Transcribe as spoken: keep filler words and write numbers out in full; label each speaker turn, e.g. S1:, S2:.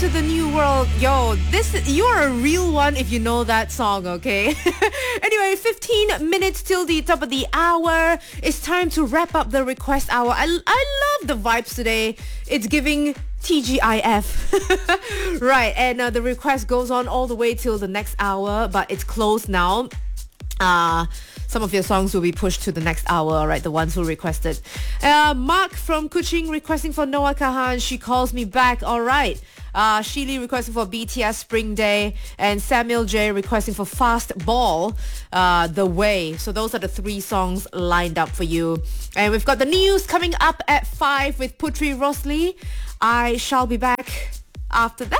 S1: to the New World. Yo, this you're a real one if you know that song, okay? Anyway, fifteen minutes till the top of the hour. It's time to wrap up the request hour. I, I love the vibes today. It's giving T G I F. Right, and uh, the request goes on all the way till the next hour, but it's closed now. Uh, some of your songs will be pushed to the next hour, right? The ones who requested. Uh, Mark from Kuching requesting for Noah Kahan. She calls me back. All right. Uh, Sheely requesting for B T S Spring Day, and Samuel J requesting for Fast Ball, uh, The Way. So those are the three songs lined up for you. And we've got the news coming up at five with Putri Rosli. I shall be back after that.